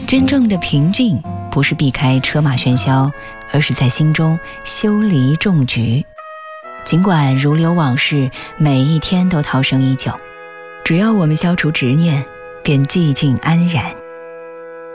真正的平静，不是避开车马喧嚣，而是在心中修篱种菊。尽管如流往事，每一天都涛声依旧，只要我们消除执念，便寂静安然。